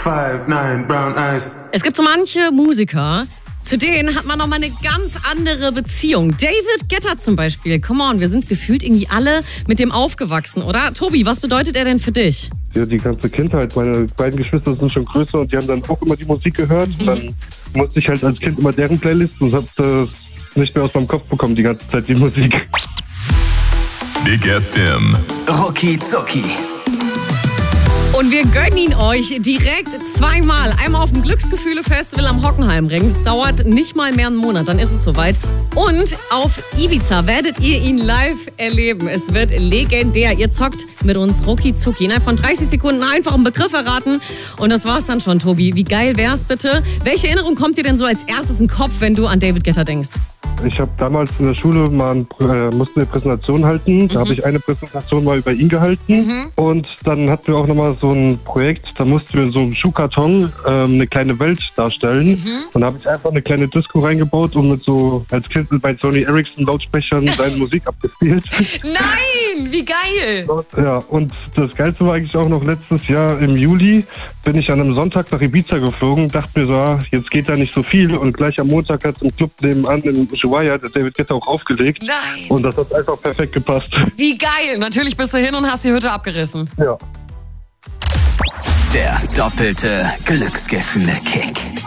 5'9", brown eyes. Es gibt so manche Musiker, zu denen hat man nochmal eine ganz andere Beziehung. David Guetta zum Beispiel. Come on, wir sind gefühlt irgendwie alle mit dem aufgewachsen, oder? Tobi, was bedeutet er denn für dich? Ja, die ganze Kindheit. Meine beiden Geschwister sind schon größer und die haben dann auch immer die Musik gehört. Dann musste ich halt als Kind immer deren Playlist und hab das nicht mehr aus meinem Kopf bekommen, die ganze Zeit die Musik. Big FM. Rucki Zucki. Und wir gönnen ihn euch direkt zweimal. Einmal auf dem Glücksgefühle-Festival am Hockenheimring. Es dauert nicht mal mehr einen Monat, dann ist es soweit. Und auf Ibiza werdet ihr ihn live erleben. Es wird legendär. Ihr zockt mit uns Rucki Zucki. Innerhalb von 30 Sekunden einfach einen Begriff erraten. Und das war's dann schon, Tobi. Wie geil wär's bitte? Welche Erinnerung kommt dir denn so als erstes in den Kopf, wenn du an David Guetta denkst? Ich habe damals in der Schule musste eine Präsentation halten. Da habe ich eine Präsentation mal über ihn gehalten. Und dann hatten wir auch nochmal so ein Projekt, da mussten wir in so einem Schuhkarton eine kleine Welt darstellen. Und da habe ich einfach eine kleine Disco reingebaut und mit so als Kind mit meinen Sony Ericsson Lautsprechern seine Musik abgespielt. Nein, wie geil! Ja, und das Geilste war eigentlich auch noch letztes Jahr im Juli bin ich an einem Sonntag nach Ibiza geflogen, dachte mir so, jetzt geht da nicht so viel und gleich am Montag hat im Club nebenan in Ushuaia der David Guetta auch aufgelegt. Nein! Und das hat einfach perfekt gepasst. Wie geil! Natürlich bist du hin und hast die Hütte abgerissen. Ja. Der doppelte Glücksgefühle-Kick.